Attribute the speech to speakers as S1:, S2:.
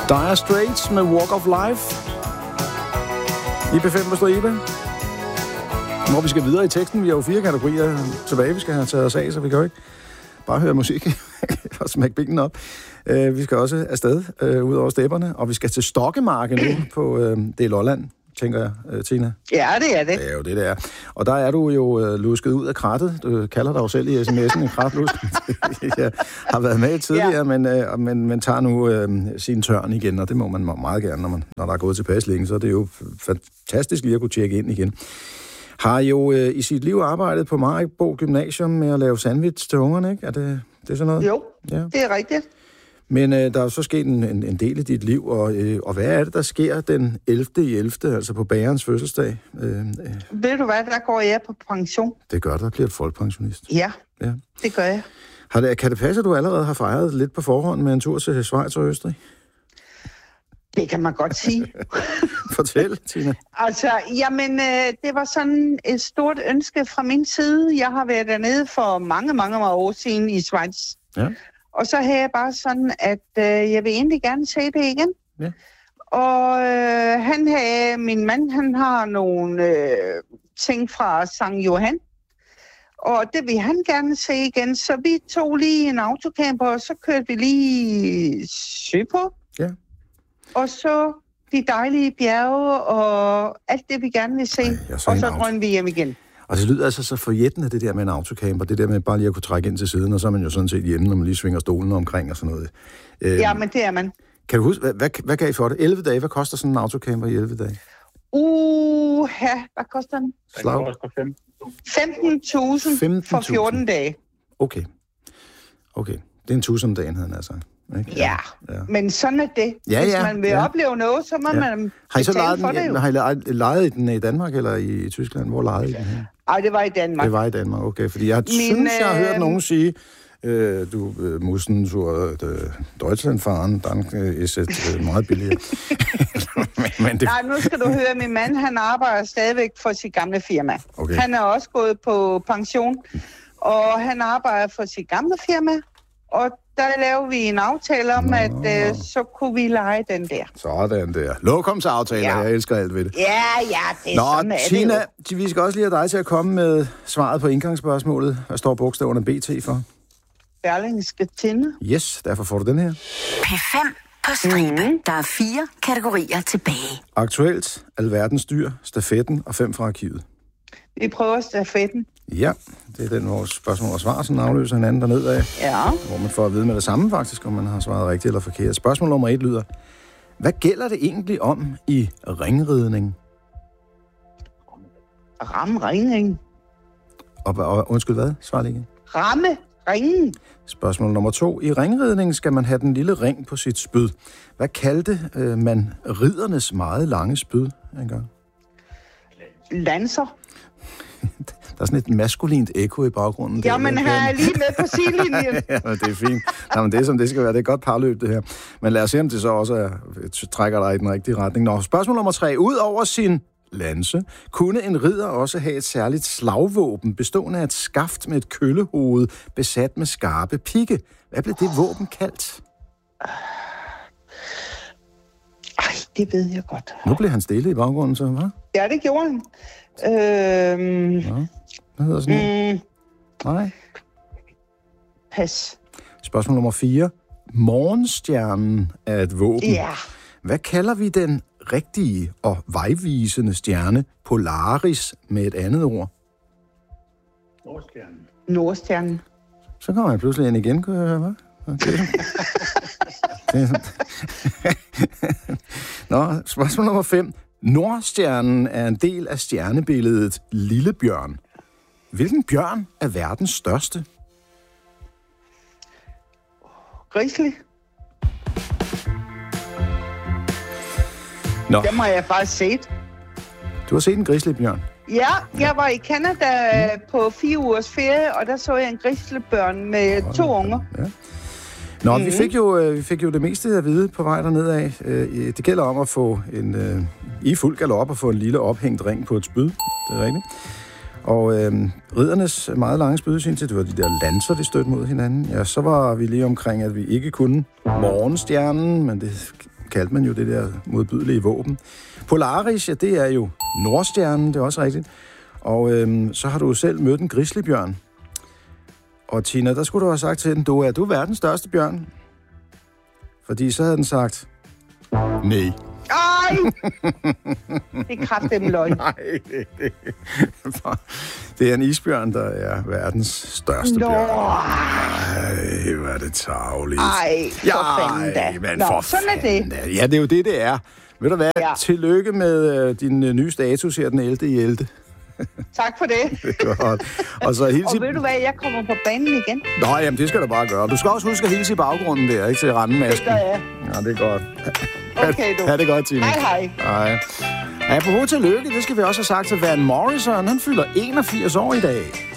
S1: Dire Straits med Walk of Life. IP5 med Stribe. Hvor vi skal videre i teksten. Vi har jo 4 kategorier tilbage, vi skal have taget os af, så vi kan jo ikke bare høre musik og smække benene op. Vi skal også afsted ud over stepperne, og vi skal til Stokkemarke nu på det er Lolland, tænker jeg, Tina.
S2: Ja, det er det.
S1: Det er jo det, der er. Og der er du jo lusket ud af krattet. Du kalder dig jo selv i sms'en en kratlusk. Jeg har været med tidligere, ja. men tager nu sin tørn igen, og det må man meget gerne, når der er gået tilpas længe, så er det jo fantastisk lige at kunne tjekke ind igen. Har jo i sit liv arbejdet på Maribo Gymnasium med at lave sandwich til ungerne, ikke? Er det sådan noget?
S2: Jo, ja. Det er rigtigt.
S1: Men der er så sket en del i dit liv, og hvad er det, der sker den 11.11., altså på bagerens fødselsdag?
S2: Ved du hvad, der går jeg på pension.
S1: Det gør der bliver folkpensionist.
S2: Ja, det gør jeg.
S1: Kan det passe, at du allerede har fejret lidt på forhånd med en tur til Schweiz og Østrig?
S2: Det kan man godt sige.
S1: Fortæl, Tina.
S2: Altså, jamen, det var sådan et stort ønske fra min side. Jeg har været dernede for mange år siden i Schweiz. Ja. Og så havde jeg bare sådan, at jeg vil egentlig gerne se det igen. Ja. Og min mand, han har nogle ting fra Sankt Johan. Og det vil han gerne se igen. Så vi tog lige en autocamper, og så kørte vi lige sydpå. Ja. Og så de dejlige bjerge og alt det, vi gerne vil se. Og så drønner vi hjem igen.
S1: Og det lyder altså så forjættende, det der med en autocamper. Det der med bare lige at kunne trække ind til siden, og så er man jo sådan set hjemme, når man lige svinger stolen omkring og sådan noget.
S2: Ja, men det er man.
S1: Kan du huske, hvad gav I for det? 11 dage? Hvad koster sådan en autocamper i 11 dage?
S2: Hvad koster den?
S1: Slag.
S2: 15.000 for 14 dage.
S1: Okay. Det er en tus om dagen, havde han sagt.
S2: Ja, men sådan er det. Hvis man vil opleve noget, så må man betale for det jo.
S1: Har I lejet i den i Danmark eller i Tyskland? Hvor lejede I den her?
S2: Ej, det var i Danmark.
S1: Det var i Danmark, okay. Fordi jeg synes, jeg har hørt nogen sige, du mussen zur Deutschlandfahren, dank ist meget billigere.
S2: Nej, nu skal du høre, min mand, han arbejder stadigvæk for sit gamle firma. Okay. Han er også gået på pension, og han arbejder for sit gamle firma, og der laver vi en aftale om, at så kunne vi lege den der.
S1: Sådan der. Lokumsaftaler, jeg elsker alt ved det.
S2: Ja, det er sådan,
S1: Tina, vi skal også lige have dig til at komme med svaret på indgangsspørgsmålet. Hvad står bogstaverne BT for?
S2: Berlingske Tidende.
S1: Yes, derfor får du den her.
S3: P5 på stribe. Der er 4 kategorier tilbage.
S1: Aktuelt, alverdens dyr, stafetten og 5 fra arkivet.
S2: Vi prøver stafetten.
S1: Ja, det er den, vores spørgsmål og svar, som afløser hinanden dernede af.
S2: Ja.
S1: Hvor man får at vide med det samme faktisk, om man har svaret rigtigt eller forkert. Spørgsmål nummer 1 lyder: hvad gælder det egentlig om i ringridning?
S2: Ramringen.
S1: Og undskyld, hvad? Svar lige igen.
S2: Ringen.
S1: Spørgsmål nummer 2. I ringridning skal man have den lille ring på sit spyd. Hvad kaldte man riddernes meget lange spyd engang?
S2: Lanser.
S1: Der er sådan et maskulint ekko i baggrunden.
S2: Jamen, her er lige med på sidelinjen.
S1: Ja, det er fint. Jamen, det er som det skal være. Det er et godt parløb, det her. Men lad os se, om det så også trækker dig i den rigtige retning. Nå, spørgsmål nummer 3. Udover sin lanse, kunne en ridder også have et særligt slagvåben, bestående af et skaft med et køllehoved, besat med skarpe pigge. Hvad blev det våben kaldt?
S2: Ej, det ved jeg godt.
S1: Nu blev han stille i baggrunden, så hvad?
S2: Ja, det gjorde han.
S1: Hvad hedder sådan noget? Nej.
S2: Pas.
S1: Spørgsmål nummer 4. Morgenstjernen er et våben.
S2: Ja.
S1: Hvad kalder vi den rigtige og vejvisende stjerne Polaris med et andet ord?
S2: Nordstjernen.
S1: Så kommer jeg pludselig ind igen, kunne jeg høre, hvad? Okay. Nå, spørgsmål nummer 5. Nordstjernen er en del af stjernebilledet Lillebjørn. Hvilken bjørn er verdens største?
S2: Grizzly.
S1: Nå.
S2: Det må jeg faktisk set.
S1: Du har set en grizzlybjørn?
S2: Ja, jeg var i Canada på 4 ugers ferie, og der så jeg en grizzlybjørn med 2 unger. Ja.
S1: Nå, vi fik jo det meste at vide på vej derned af. Det gælder om at få i fuld galop og få en lille ophængt ring på et spyd. Det er rigtigt. Og riddernes meget lange spyd, synes jeg, det var de der lanser, de stødte mod hinanden. Ja, så var vi lige omkring, at vi ikke kunne morgenstjernen, men det kaldte man jo det der modbydelige våben. Polaris, ja, det er jo Nordstjernen, det er også rigtigt. Og så har du selv mødt en grizzlybjørn. Og Tina, der skulle du have sagt til den, du er verdens største bjørn. Fordi så havde den sagt, nej.
S2: Ej! Det er kraftedeme løgn.
S1: Nej, det er en isbjørn, der er verdens største bjørn. Ej, hvor er det tarveligt.
S2: Ej, for fanden da.
S1: Men for
S2: sådan er det.
S1: Ja, det er jo det er. Ved du hvad? Ja. Tillykke med din nye status her den 11.11.
S2: Tak for det.
S1: Det er godt. Og så hilse.
S2: Og ved du hvad, jeg kommer på banen igen.
S1: Nå, jamen det skal du bare gøre. Du skal også huske at hilse i baggrunden der, ikke til randemasken.
S2: Det gør jeg.
S1: Ja, det er godt.
S2: Okay, du.
S1: Ha' det godt, Tina.
S2: Hej.
S1: Hej. Apropos tillykke, det skal vi også have sagt til Van Morrison. Han fylder 81 år i dag.